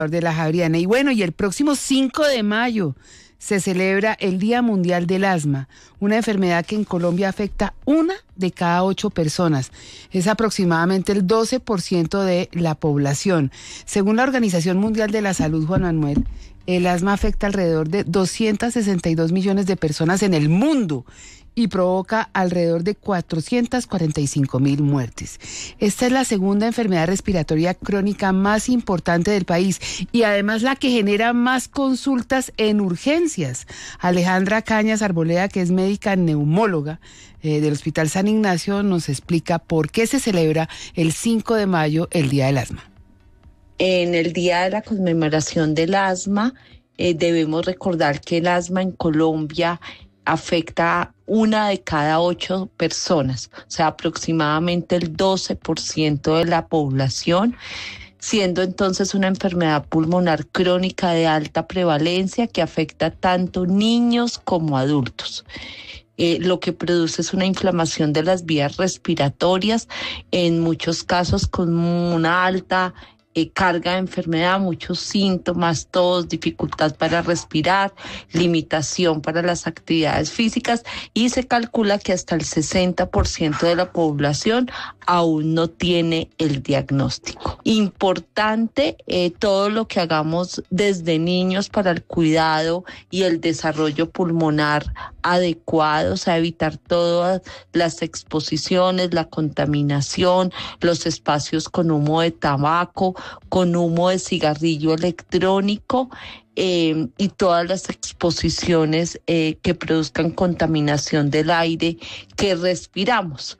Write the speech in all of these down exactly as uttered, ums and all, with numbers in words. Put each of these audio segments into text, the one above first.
de la Javeriana. Y bueno, y el próximo cinco de mayo se celebra el Día Mundial del Asma, una enfermedad que en Colombia afecta una de cada ocho personas. Es aproximadamente el doce por ciento de la población. Según la Organización Mundial de la Salud, Juan Manuel, el asma afecta alrededor de doscientos sesenta y dos millones de personas en el mundo y provoca alrededor de cuatrocientos cuarenta y cinco mil muertes. Esta es la segunda enfermedad respiratoria crónica más importante del país y además la que genera más consultas en urgencias. Alejandra Cañas Arboleda, que es médica neumóloga eh, del Hospital San Ignacio, nos explica por qué se celebra el cinco de mayo el Día del Asma. En el Día de la Conmemoración del Asma, eh, debemos recordar que el asma en Colombia afecta a una de cada ocho personas, o sea, aproximadamente el doce por ciento de la población, siendo entonces una enfermedad pulmonar crónica de alta prevalencia que afecta tanto niños como adultos. Eh, lo que produce es una inflamación de las vías respiratorias, en muchos casos con una alta Eh, carga de enfermedad, muchos síntomas, tos, dificultad para respirar, limitación para las actividades físicas, y se calcula que hasta el sesenta por ciento de la población aún no tiene el diagnóstico. Importante eh, todo lo que hagamos desde niños para el cuidado y el desarrollo pulmonar adecuado, o sea, evitar todas las exposiciones, la contaminación, los espacios con humo de tabaco, con humo de cigarrillo electrónico eh, y todas las exposiciones eh, que produzcan contaminación del aire que respiramos.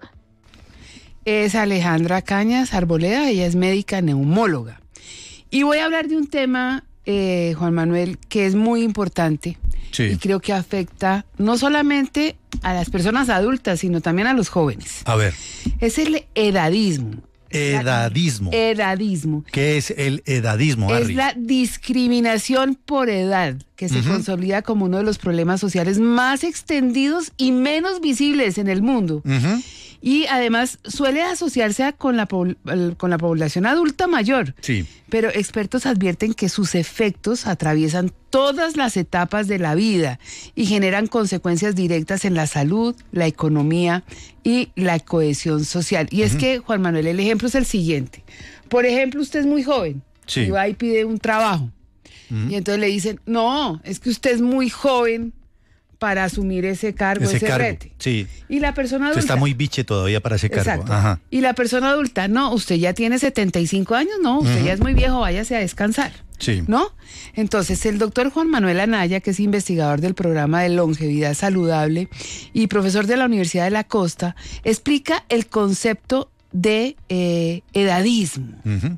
Es Alejandra Cañas Arboleda, ella es médica neumóloga. Y voy a hablar de un tema, eh, Juan Manuel, que es muy importante. Sí. Y creo que afecta no solamente a las personas adultas, sino también a los jóvenes. A ver. Es el edadismo. Edadismo. Edadismo. ¿Qué es el edadismo, Harry? Es la discriminación por edad, que se uh-huh. consolida como uno de los problemas sociales más extendidos y menos visibles en el mundo. Uh-huh. Y además suele asociarse con la, con la población adulta mayor. Sí. Pero expertos advierten que sus efectos atraviesan todas las etapas de la vida y generan consecuencias directas en la salud, la economía y la cohesión social. Y uh-huh. es que, Juan Manuel, el ejemplo es el siguiente. Por ejemplo, usted es muy joven sí. y va y pide un trabajo. Uh-huh. Y entonces le dicen, no, es que usted es muy joven para asumir ese cargo, ese, ese cargo, rete. Sí. Y la persona adulta... Usted está muy biche todavía para ese cargo. Exacto. Ajá. Y la persona adulta, no, usted ya tiene setenta y cinco años, no, usted uh-huh. ya es muy viejo, váyase a descansar. Sí. ¿No? Entonces, el doctor Juan Manuel Anaya, que es investigador del programa de longevidad saludable y profesor de la Universidad de la Costa, explica el concepto de eh, edadismo. Uh-huh.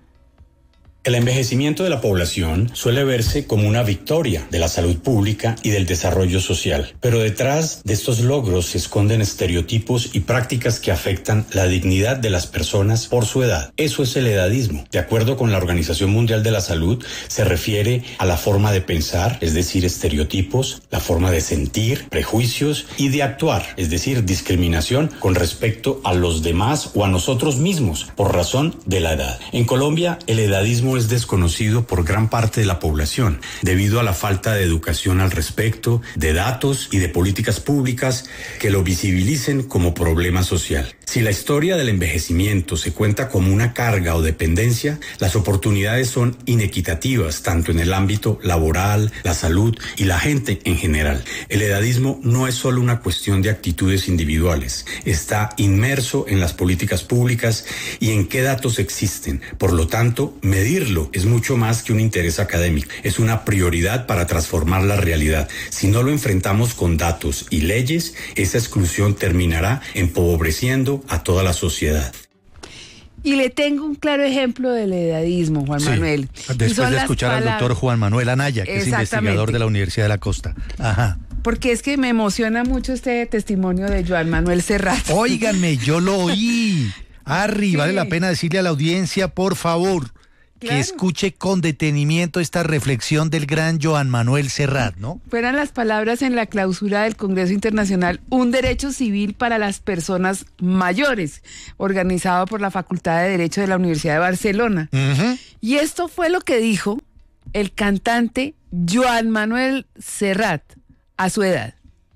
El envejecimiento de la población suele verse como una victoria de la salud pública y del desarrollo social, pero detrás de estos logros se esconden estereotipos y prácticas que afectan la dignidad de las personas por su edad. Eso es el edadismo. De acuerdo con la Organización Mundial de la Salud, se refiere a la forma de pensar, es decir, estereotipos, la forma de sentir, prejuicios y de actuar, es decir, discriminación con respecto a los demás o a nosotros mismos por razón de la edad. En Colombia, el edadismo es desconocido por gran parte de la población, debido a la falta de educación al respecto, de datos y de políticas públicas que lo visibilicen como problema social. Si la historia del envejecimiento se cuenta como una carga o dependencia, las oportunidades son inequitativas tanto en el ámbito laboral, la salud y la gente en general. El edadismo no es solo una cuestión de actitudes individuales, está inmerso en las políticas públicas y en qué datos existen. Por lo tanto, medir es mucho más que un interés académico, es una prioridad para transformar la realidad. Si no lo enfrentamos con datos y leyes, esa exclusión terminará empobreciendo a toda la sociedad. Y le tengo un claro ejemplo del edadismo, Juan sí, Manuel. Después de escuchar al doctor Juan Manuel Anaya, que es investigador de la Universidad de la Costa. Ajá. Porque es que me emociona mucho este testimonio de Joan Manuel Serrat. Óiganme, yo lo oí. Harry, sí. Vale la pena decirle a la audiencia, por favor, claro. que escuche con detenimiento esta reflexión del gran Joan Manuel Serrat, ¿no? Fueran las palabras en la clausura del Congreso Internacional, un derecho civil para las personas mayores, organizado por la Facultad de Derecho de la Universidad de Barcelona. Uh-huh. Y esto fue lo que dijo el cantante Joan Manuel Serrat a su edad.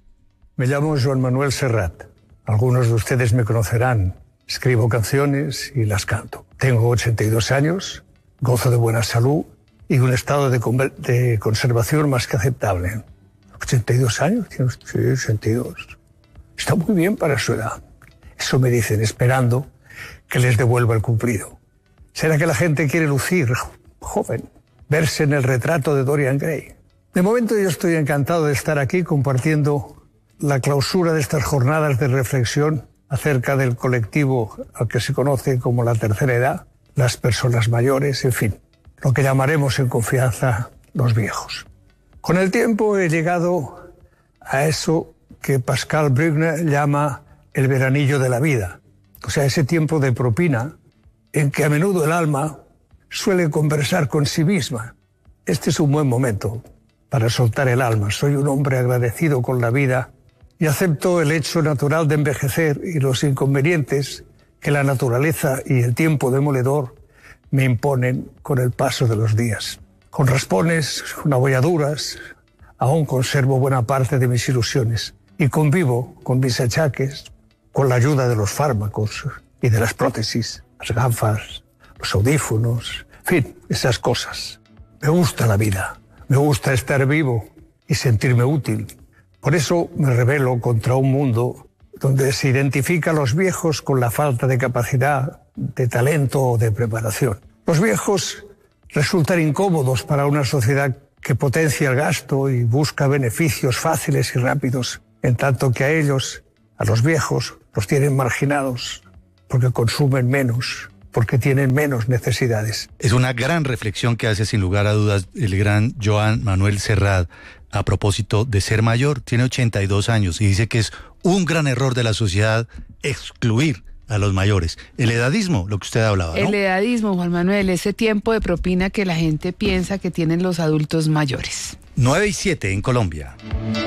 Me llamo Joan Manuel Serrat. Algunos de ustedes me conocerán. Escribo canciones y las canto. Tengo ochenta y dos años, gozo de buena salud y un estado de, con- de conservación más que aceptable. ¿ochenta y dos años? Sí, ochenta y dos. Está muy bien para su edad. Eso me dicen, esperando que les devuelva el cumplido. ¿Será que la gente quiere lucir joven? Verse en el retrato de Dorian Gray. De momento yo estoy encantado de estar aquí compartiendo la clausura de estas jornadas de reflexión acerca del colectivo al que se conoce como la tercera edad, las personas mayores, en fin, lo que llamaremos en confianza los viejos. Con el tiempo he llegado a eso que Pascal Bruckner llama el veranillo de la vida, o sea, ese tiempo de propina en que a menudo el alma suele conversar con sí misma. Este es un buen momento para soltar el alma. Soy un hombre agradecido con la vida y acepto el hecho natural de envejecer y los inconvenientes que la naturaleza y el tiempo demoledor me imponen con el paso de los días. Con raspones, con abolladuras, aún conservo buena parte de mis ilusiones y convivo con mis achaques con la ayuda de los fármacos y de las prótesis, las gafas, los audífonos, en fin, esas cosas. Me gusta la vida, me gusta estar vivo y sentirme útil. Por eso me rebelo contra un mundo donde se identifica a los viejos con la falta de capacidad, de talento o de preparación. Los viejos resultan incómodos para una sociedad que potencia el gasto y busca beneficios fáciles y rápidos, en tanto que a ellos, a los viejos, los tienen marginados porque consumen menos, porque tienen menos necesidades. Es una gran reflexión que hace sin lugar a dudas el gran Joan Manuel Serrat a propósito de ser mayor. Tiene ochenta y dos años y dice que es un gran error de la sociedad excluir a los mayores. El edadismo, lo que usted hablaba, ¿no? El edadismo, Juan Manuel, ese tiempo de propina que la gente piensa que tienen los adultos mayores. nueve y siete en Colombia.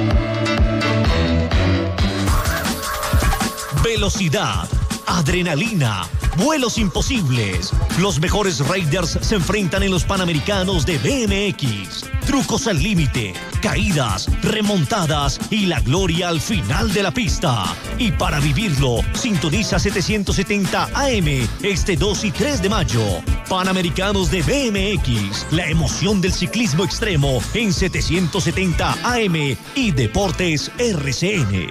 Velocidad, adrenalina, vuelos imposibles. Los mejores raiders se enfrentan en los Panamericanos de B M X. Trucos al límite, caídas, remontadas y la gloria al final de la pista. Y para vivirlo, sintoniza setecientos setenta A M este dos y tres de mayo. Panamericanos de B M X, la emoción del ciclismo extremo en setecientos setenta A M y Deportes R C N.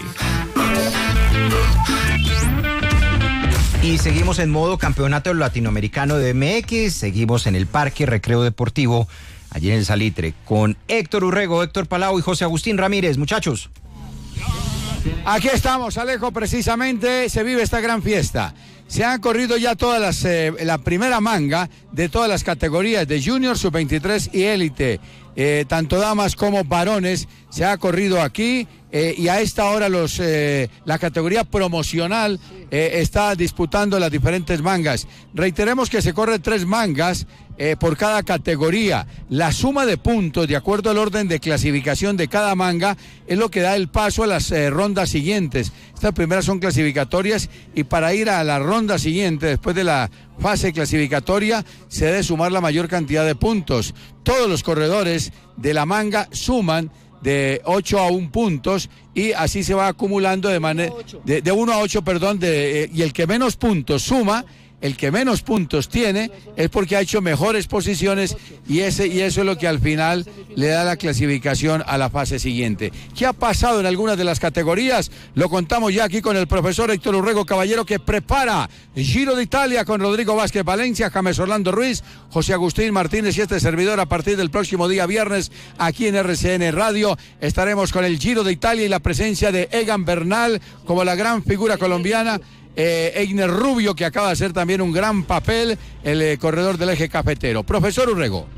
Y seguimos en modo campeonato latinoamericano de B M X, seguimos en el Parque Recreo Deportivo, allí en el Salitre, con Héctor Urrego, Héctor Palau y José Agustín Ramírez. Muchachos. Aquí estamos, Alejo, precisamente se vive esta gran fiesta. Se han corrido ya todas las, eh, la primera manga de todas las categorías de Junior, sub veintitrés y élite. Eh, tanto damas como varones se ha corrido aquí eh, y a esta hora los eh, la categoría promocional eh, está disputando las diferentes mangas. Reiteremos que se corren tres mangas eh, por cada categoría. La suma de puntos de acuerdo al orden de clasificación de cada manga es lo que da el paso a las eh, rondas siguientes. Estas primeras son clasificatorias y para ir a la ronda siguiente después de la fase clasificatoria se debe sumar la mayor cantidad de puntos. Todos los corredores de la manga suman de ocho a uno puntos y así se va acumulando de manera de, de uno a ocho, perdón, de, eh, y el que menos puntos suma, el que menos puntos tiene es porque ha hecho mejores posiciones y ese y eso es lo que al final le da la clasificación a la fase siguiente. ¿Qué ha pasado en algunas de las categorías? Lo contamos ya aquí con el profesor Héctor Urrego Caballero, que prepara Giro de Italia con Rodrigo Vázquez Valencia, James Orlando Ruiz, José Agustín Martínez y este servidor. A partir del próximo día viernes aquí en R C N Radio estaremos con el Giro de Italia y la presencia de Egan Bernal como la gran figura colombiana. Eh, Einer Rubio, que acaba de hacer también un gran papel, el eh, corredor del eje cafetero. Profesor Urrego.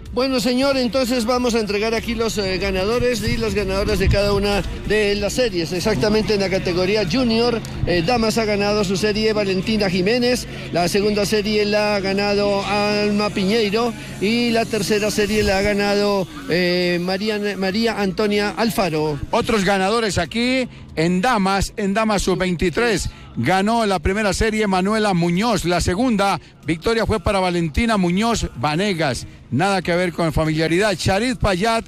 Bueno, señor, entonces vamos a entregar aquí los eh, ganadores y las ganadoras de cada una de las series. Exactamente en la categoría Junior, eh, Damas ha ganado su serie Valentina Jiménez, la segunda serie la ha ganado Alma Piñeiro y la tercera serie la ha ganado eh, María, María Antonia Alfaro. Otros ganadores aquí en Damas, en Damas sub veintitrés. Ganó la primera serie Manuela Muñoz, la segunda victoria fue para Valentina Muñoz Vanegas, nada que ver con familiaridad. Charit Payat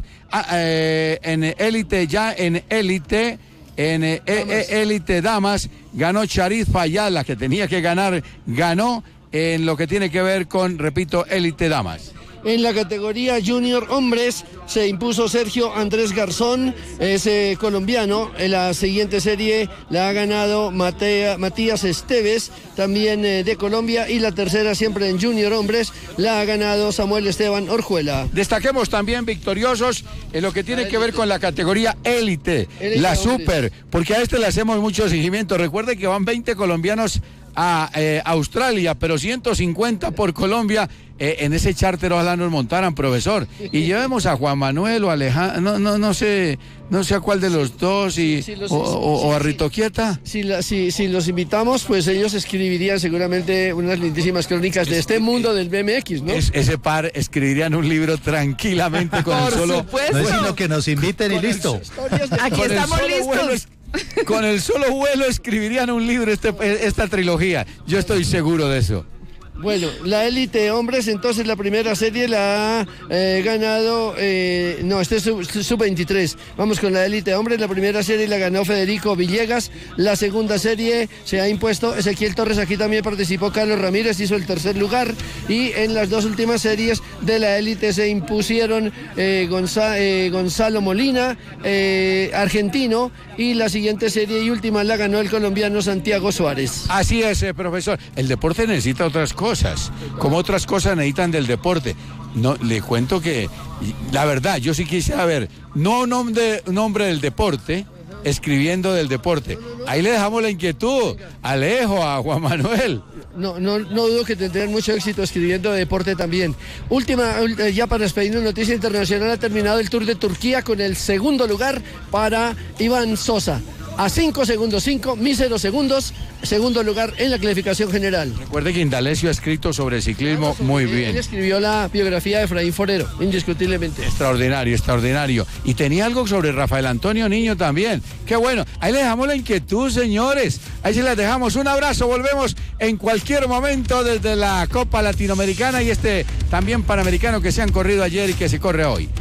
eh, en élite, ya en élite, en élite eh, Damas, ganó Charit Payat, la que tenía que ganar, ganó en lo que tiene que ver con, repito, élite Damas. En la categoría Junior Hombres se impuso Sergio Andrés Garzón, es eh, colombiano. En la siguiente serie la ha ganado Matea, Matías Esteves, también eh, de Colombia. Y la tercera, siempre en Junior Hombres, la ha ganado Samuel Esteban Orjuela. Destaquemos también victoriosos en lo que tiene que ver con la categoría élite, la super, porque a este le hacemos mucho seguimiento. Recuerde que van veinte colombianos a eh, Australia, pero ciento cincuenta por Colombia. Eh, en ese charter ojalá nos montaran, profesor, y llevemos a Juan Manuel o a Alejandro, no, no, no sé, no sé a cuál de los dos, y, si los, o, o, si, o a Rito Quieta. Si, la, si, si los invitamos, pues ellos escribirían seguramente unas lindísimas crónicas de este mundo del B M X, ¿no? Es, ese par escribirían un libro tranquilamente con el solo... No es sino que nos inviten y listo. El, aquí estamos listos. Vuelo, con el solo vuelo escribirían un libro este, esta trilogía. Yo estoy seguro de eso. Bueno, la élite hombres, entonces la primera serie la ha eh, ganado, eh, no, este es sub veintitrés. Vamos con la élite hombres, la primera serie la ganó Federico Villegas, la segunda serie se ha impuesto Ezequiel Torres, aquí también participó Carlos Ramírez, hizo el tercer lugar, y en las dos últimas series de la élite se impusieron eh, Gonza, eh, Gonzalo Molina, eh, argentino, y la siguiente serie y última la ganó el colombiano Santiago Suárez. Así es, eh, profesor, el deporte necesita otras cosas. Cosas, como otras cosas necesitan del deporte. No, le cuento que, la verdad, yo sí quisiera ver, no nombre, nombre del deporte, escribiendo del deporte. Ahí le dejamos la inquietud, Alejo, a Juan Manuel. No, no, no dudo que tendrán mucho éxito escribiendo de deporte también. Última, ya para despedirnos, noticia internacional, ha terminado el Tour de Turquía con el segundo lugar para Iván Sosa. A cinco segundos, cinco míseros segundos, segundo lugar en la clasificación general. Recuerde que Indalecio ha escrito sobre ciclismo sobre, muy bien. Él escribió la biografía de Efraín Forero, indiscutiblemente. Extraordinario, extraordinario. Y tenía algo sobre Rafael Antonio Niño también. Qué bueno. Ahí le dejamos la inquietud, señores. Ahí sí les dejamos un abrazo. Volvemos en cualquier momento desde la Copa Latinoamericana y este también Panamericano que se han corrido ayer y que se corre hoy.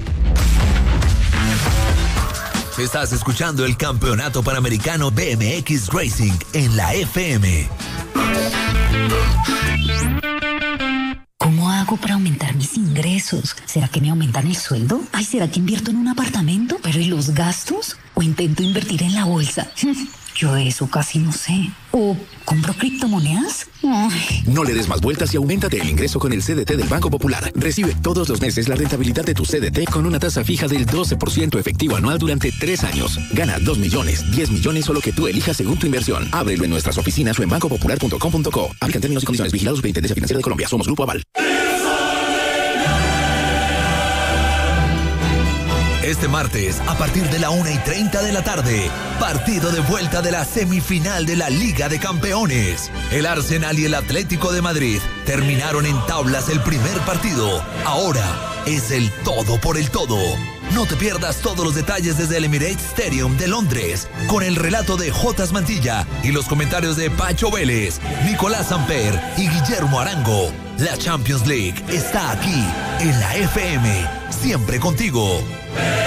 Estás escuchando el Campeonato Panamericano B M X Racing en la F M. ¿Cómo hago para aumentar mis ingresos? ¿Será que me aumentan el sueldo? Ay, ¿será que invierto en un apartamento? ¿Pero y los gastos? ¿O intento invertir en la bolsa? Yo eso casi no sé. ¿O compro criptomonedas? Ay. No le des más vueltas y auméntate el ingreso con el C D T del Banco Popular. Recibe todos los meses la rentabilidad de tu C D T con una tasa fija del doce por ciento efectivo anual durante tres años. Gana dos millones, diez millones o lo que tú elijas según tu inversión. Ábrelo en nuestras oficinas o en banco popular punto com punto co. Aplican términos y condiciones. Vigilados Superintendencia Financiera de Colombia. Somos Grupo Aval. Este martes, a partir de la una y treinta de la tarde, partido de vuelta de la semifinal de la Liga de Campeones. El Arsenal y el Atlético de Madrid terminaron en tablas el primer partido. Ahora es el todo por el todo. No te pierdas todos los detalles desde el Emirates Stadium de Londres, con el relato de Jotas Mantilla y los comentarios de Pacho Vélez, Nicolás Samper y Guillermo Arango. La Champions League está aquí, en la F M, siempre contigo.